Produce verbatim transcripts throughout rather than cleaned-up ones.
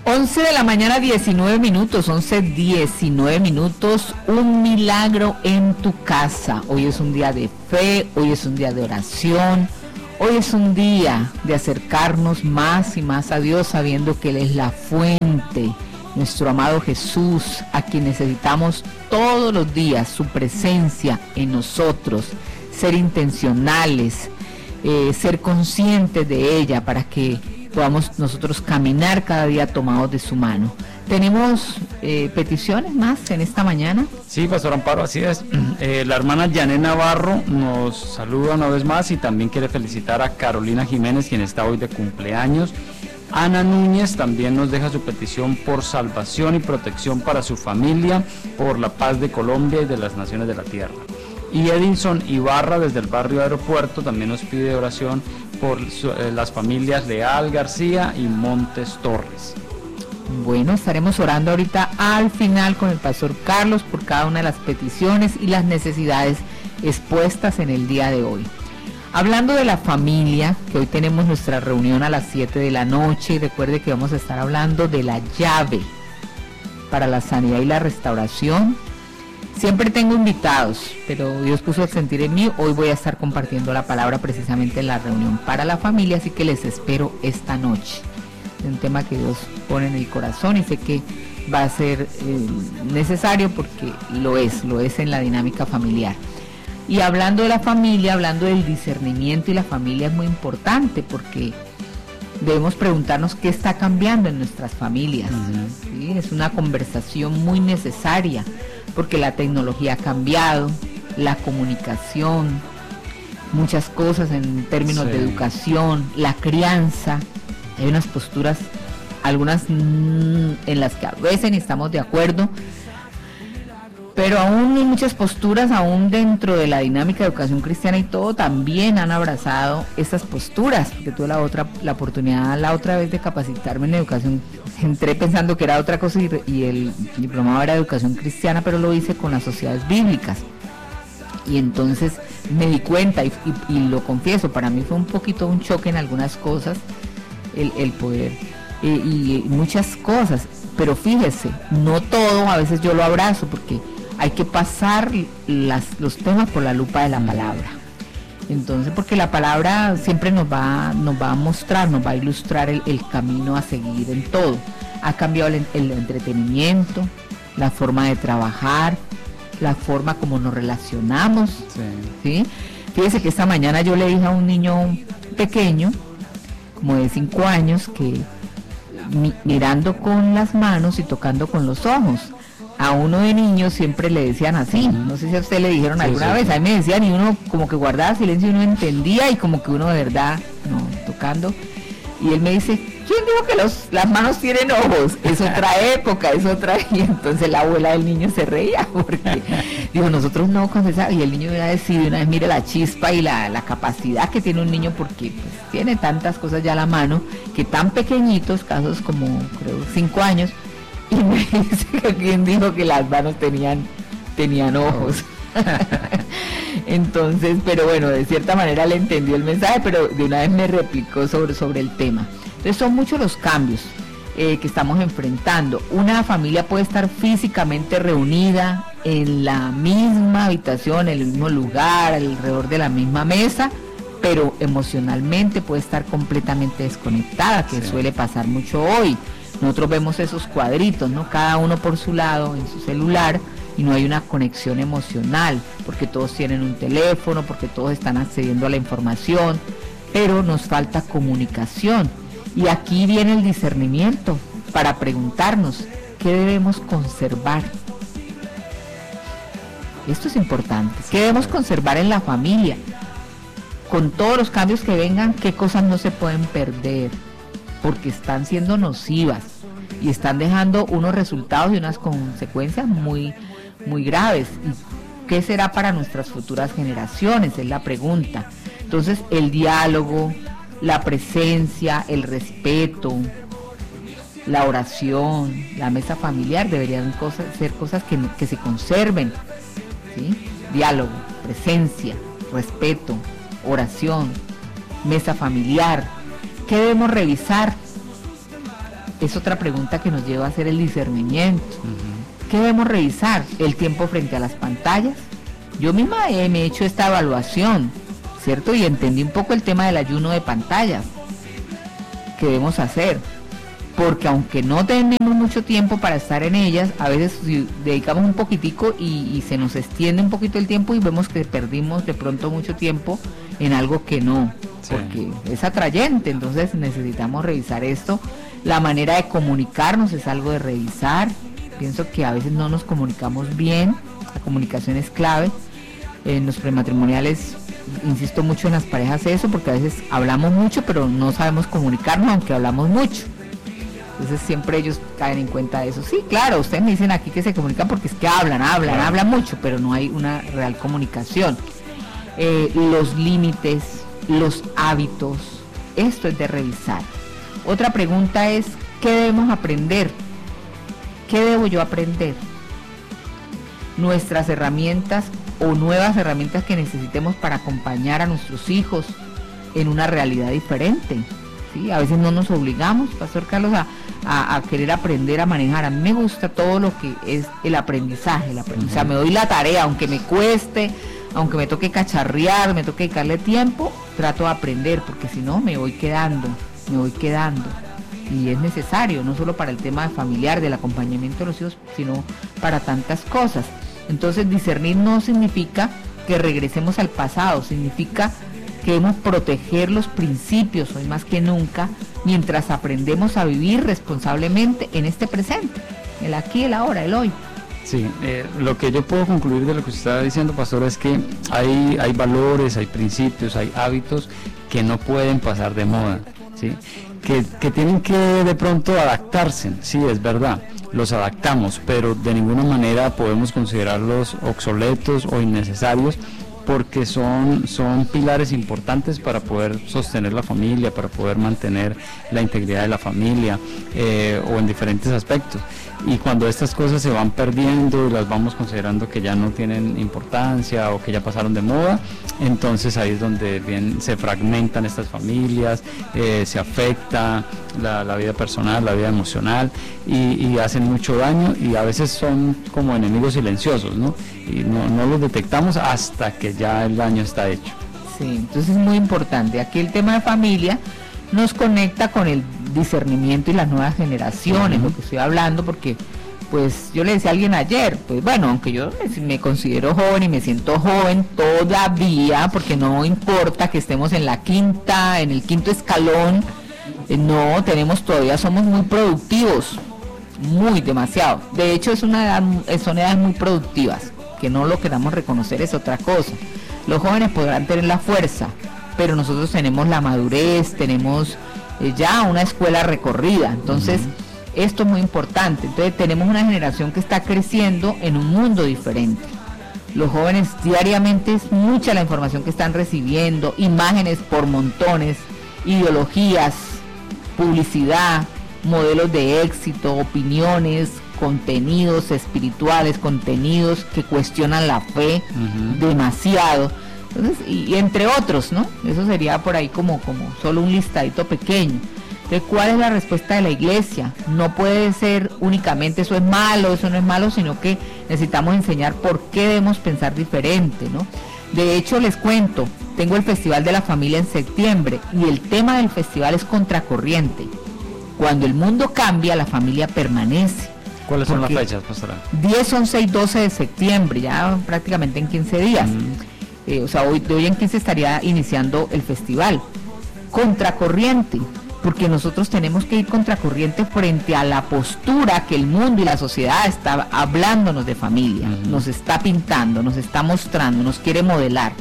once de la mañana, diecinueve minutos, once, diecinueve minutos, un milagro en tu casa. Hoy es un día de fe, hoy es un día de oración, hoy es un día de acercarnos más y más a Dios, sabiendo que Él es la fuente, nuestro amado Jesús, a quien necesitamos todos los días, su presencia en nosotros, ser intencionales, eh, ser conscientes de ella para que podamos nosotros caminar cada día tomados de su mano. ¿Tenemos eh, peticiones más en esta mañana? Sí, Pastor Amparo, así es. Eh, la hermana Janet Navarro nos saluda una vez más y también quiere felicitar a Carolina Jiménez, quien está hoy de cumpleaños. Ana Núñez también nos deja su petición por salvación y protección para su familia, por la paz de Colombia y de las naciones de la tierra. Y Edinson Ibarra, desde el barrio Aeropuerto, también nos pide oración por su, eh, las familias Leal García y Montes Torres. Bueno, estaremos orando ahorita al final con el Pastor Carlos por cada una de las peticiones y las necesidades expuestas en el día de hoy. Hablando de la familia, que hoy tenemos nuestra reunión a las siete de la noche, y recuerde que vamos a estar hablando de la llave para la sanidad y la restauración. Siempre tengo invitados, pero Dios puso el sentir en mí. Hoy voy a estar compartiendo la palabra precisamente en la reunión para la familia, así que les espero esta noche. Es un tema que Dios pone en el corazón y sé que va a ser eh, necesario porque lo es, lo es en la dinámica familiar. Y hablando de la familia, hablando del discernimiento, y la familia es muy importante porque debemos preguntarnos qué está cambiando en nuestras familias. Uh-huh. ¿Sí? Es una conversación muy necesaria porque la tecnología ha cambiado, la comunicación, muchas cosas en términos sí. de educación, la crianza. Hay unas posturas, algunas mmm, en las que a veces estamos de acuerdo, pero aún hay muchas posturas, aún dentro de la dinámica de educación cristiana y todo, también han abrazado esas posturas, porque tuve la otra la oportunidad la otra vez de capacitarme en educación. Entré pensando que era otra cosa y, y el diplomado era educación cristiana, pero lo hice con las sociedades bíblicas. Y entonces me di cuenta, y, y, y lo confieso, para mí fue un poquito un choque en algunas cosas, el, el poder, eh, y, y muchas cosas, pero fíjese, no todo, a veces yo lo abrazo, porque hay que pasar las, los temas por la lupa de la palabra. Entonces, porque la palabra siempre nos va, nos va a mostrar, nos va a ilustrar el, el camino a seguir en todo. Ha cambiado el, el entretenimiento, la forma de trabajar, la forma como nos relacionamos. Sí. ¿Sí? Fíjese que esta mañana yo le dije a un niño pequeño, como de cinco años, que mi, mirando con las manos y tocando con los ojos. A uno de niños siempre le decían así, no sé si a usted le dijeron sí, alguna sí, vez, sí. A mí me decían y uno como que guardaba silencio y uno entendía y como que uno de verdad, no, tocando. Y él me dice, ¿quién dijo que los, las manos tienen ojos? Es otra época, es otra... Y entonces la abuela del niño se reía porque, digo, nosotros no confesamos, y el niño iba a decir, una vez mire la chispa y la, la capacidad que tiene un niño porque pues, tiene tantas cosas ya a la mano, que tan pequeñitos, casos como creo cinco años, y me dice que quien dijo que las manos tenían tenían ojos. Entonces, pero bueno, de cierta manera le entendió el mensaje, pero de una vez me replicó sobre, sobre el tema. Entonces son muchos los cambios eh, que estamos enfrentando. Una familia puede estar físicamente reunida en la misma habitación, en el mismo lugar, alrededor de la misma mesa, pero emocionalmente puede estar completamente desconectada, que sí. Suele pasar mucho hoy. Nosotros vemos esos cuadritos, ¿no? Cada uno por su lado en su celular y no hay una conexión emocional, porque todos tienen un teléfono, porque todos están accediendo a la información, pero nos falta comunicación. Y aquí viene el discernimiento para preguntarnos qué debemos conservar. Esto es importante. ¿Qué debemos conservar en la familia? Con todos los cambios que vengan, ¿qué cosas no se pueden perder? Porque están siendo nocivas y están dejando unos resultados y unas consecuencias muy, muy graves. ¿Y qué será para nuestras futuras generaciones? Es la pregunta. Entonces, el diálogo, la presencia, el respeto, la oración, la mesa familiar deberían cosas, ser cosas que, que se conserven, ¿sí? Diálogo, presencia, respeto, oración, mesa familiar. ¿Qué debemos revisar? es otra pregunta que nos lleva a hacer el discernimiento. Uh-huh. ¿Qué debemos revisar? El tiempo frente a las pantallas. Yo misma eh, me he hecho esta evaluación, ¿cierto? Y entendí un poco el tema del ayuno de pantallas que debemos hacer, porque aunque no tenemos mucho tiempo para estar en ellas, a veces si dedicamos un poquitico y, y se nos extiende un poquito el tiempo y vemos que perdimos de pronto mucho tiempo en algo que no, sí. porque es atrayente, entonces necesitamos revisar esto. La manera de comunicarnos es algo de revisar. Pienso que a veces no nos comunicamos bien, la comunicación es clave. En los prematrimoniales insisto mucho en las parejas eso, porque a veces hablamos mucho pero no sabemos comunicarnos aunque hablamos mucho. Entonces siempre ellos caen en cuenta de eso. Sí, claro, ustedes me dicen aquí que se comunican porque es que hablan, hablan, claro. hablan mucho, pero no hay una real comunicación. Eh, los límites, los hábitos, esto es de revisar. Otra pregunta es, ¿qué debemos aprender? ¿Qué debo yo aprender? Nuestras herramientas o nuevas herramientas que necesitemos para acompañar a nuestros hijos en una realidad diferente. ¿Sí? A veces no nos obligamos, Pastor Carlos, a, a, a querer aprender a manejar. A mí me gusta todo lo que es el aprendizaje, el aprendizaje. Uh-huh. O sea, me doy la tarea, aunque me cueste, aunque me toque cacharrear, me toque dedicarle tiempo, trato de aprender, porque si no me voy quedando, me voy quedando. Y es necesario, no solo para el tema familiar, del acompañamiento de los hijos, sino para tantas cosas. Entonces, discernir no significa que regresemos al pasado, significa que debemos proteger los principios hoy más que nunca, mientras aprendemos a vivir responsablemente en este presente, el aquí, el ahora, el hoy. Sí, eh, lo que yo puedo concluir de lo que usted está diciendo, pastor, es que hay, hay valores, hay principios, hay hábitos que no pueden pasar de moda, ¿sí? Que, que tienen que de pronto adaptarse, sí, es verdad, los adaptamos, pero de ninguna manera podemos considerarlos obsoletos o innecesarios, porque son, son pilares importantes para poder sostener la familia, para poder mantener la integridad de la familia, eh, o en diferentes aspectos. Y cuando estas cosas se van perdiendo y las vamos considerando que ya no tienen importancia o que ya pasaron de moda, entonces ahí es donde bien se fragmentan estas familias, eh, se afecta la, la vida personal, la vida emocional, y, y hacen mucho daño, y a veces son como enemigos silenciosos, ¿no? Y no, no los detectamos hasta que ya el daño está hecho. Sí, entonces es muy importante. Aquí el tema de familia nos conecta con el discernimiento y las nuevas generaciones, uh-huh. lo que estoy hablando, porque pues yo le decía a alguien ayer, pues bueno, aunque yo me considero joven y me siento joven todavía, porque no importa que estemos en la quinta, en el quinto escalón, eh, no, tenemos todavía, somos muy productivos, muy demasiado. De hecho es una edad, son edades muy productivas, que no lo queramos reconocer es otra cosa. Los jóvenes podrán tener la fuerza, pero nosotros tenemos la madurez, tenemos eh, ya una escuela recorrida, entonces uh-huh. esto es muy importante. Entonces tenemos una generación que está creciendo en un mundo diferente. Los jóvenes diariamente es mucha la información que están recibiendo, imágenes por montones, ideologías, publicidad, modelos de éxito, opiniones, contenidos espirituales, contenidos que cuestionan la fe uh-huh. demasiado. Entonces, y, y entre otros, ¿no? Eso sería por ahí como, como solo un listadito pequeño. Entonces, ¿cuál es la respuesta de la iglesia? No puede ser únicamente eso es malo, eso no es malo, sino que necesitamos enseñar por qué debemos pensar diferente, ¿no? De hecho, les cuento, tengo el Festival de la Familia en septiembre y el tema del festival es contracorriente. Cuando el mundo cambia, la familia permanece. ¿Cuáles son las fechas, pastora? diez, once y doce de septiembre, ya prácticamente en quince días. Mm. Eh, o sea, hoy, de hoy en quince estaría iniciando el festival. Contracorriente, porque nosotros tenemos que ir contracorriente frente a la postura que el mundo y la sociedad está hablándonos de familia, uh-huh. nos está pintando, nos está mostrando, nos quiere modelar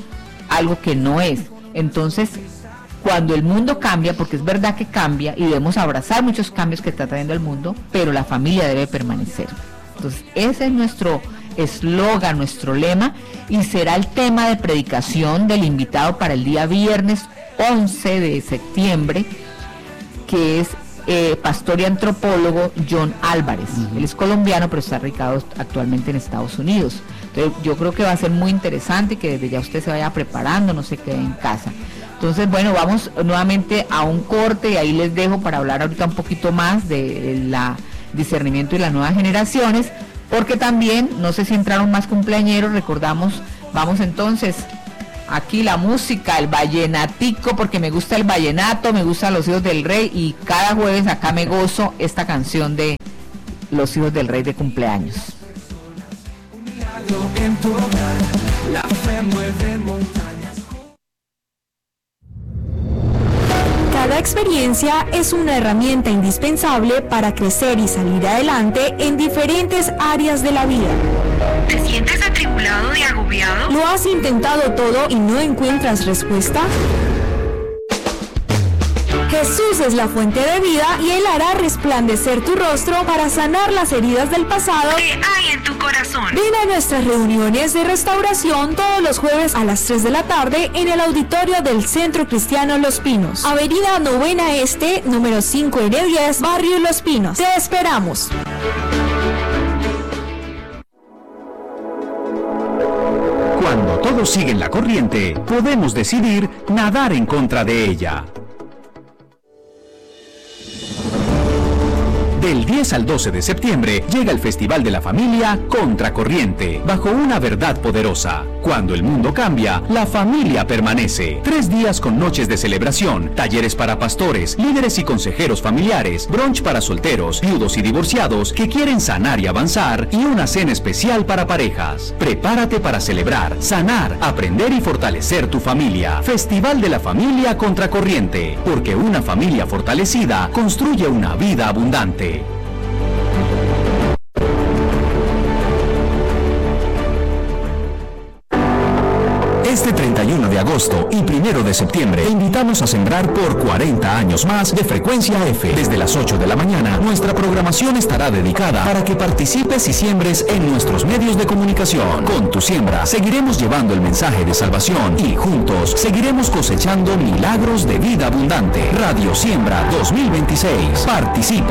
algo que no es. Entonces, cuando el mundo cambia, porque es verdad que cambia y debemos abrazar muchos cambios que está trayendo el mundo, pero la familia debe permanecer. Entonces, ese es nuestro eslogan, nuestro lema, y será el tema de predicación del invitado para el día viernes once de septiembre, que es eh, pastor y antropólogo John Álvarez. Uh-huh. Él es colombiano, pero está radicado actualmente en Estados Unidos. Entonces, yo creo que va a ser muy interesante, que desde ya usted se vaya preparando, no se quede en casa. Entonces, bueno, vamos nuevamente a un corte y ahí les dejo para hablar ahorita un poquito más de la discernimiento y las nuevas generaciones, porque también, no sé si entraron más cumpleañeros, recordamos, vamos entonces, aquí la música, el vallenatico, porque me gusta el vallenato, me gustan Los Hijos del Rey, y cada jueves acá me gozo esta canción de Los Hijos del Rey de cumpleaños. La fe mueve montañas. Cada experiencia es una herramienta indispensable para crecer y salir adelante en diferentes áreas de la vida. ¿Te sientes atribulado y agobiado? ¿Lo has intentado todo y no encuentras respuesta? Jesús es la fuente de vida y Él hará resplandecer tu rostro para sanar las heridas del pasado ¿Qué hay en tu corazón? Ven a nuestras reuniones de restauración todos los jueves a las tres de la tarde en el auditorio del Centro Cristiano Los Pinos. Avenida Novena Este, número cinco N diez, Barrio Los Pinos. Te esperamos. Cuando todos siguen la corriente, podemos decidir nadar en contra de ella. Del diez al doce de septiembre llega el Festival de la Familia Contracorriente, bajo una verdad poderosa. Cuando el mundo cambia, la familia permanece. Tres días con noches de celebración, talleres para pastores, líderes y consejeros familiares, brunch para solteros, viudos y divorciados que quieren sanar y avanzar, y una cena especial para parejas. Prepárate para celebrar, sanar, aprender y fortalecer tu familia. Festival de la Familia Contracorriente, porque una familia fortalecida construye una vida abundante. Este treinta y uno de agosto y primero de septiembre te invitamos a sembrar por cuarenta años más de Frecuencia F. Desde las ocho de la mañana, nuestra programación estará dedicada para que participes y siembres en nuestros medios de comunicación. Con tu siembra, seguiremos llevando el mensaje de salvación y juntos seguiremos cosechando milagros de vida abundante. Radio Siembra dos mil veintiséis. Participa.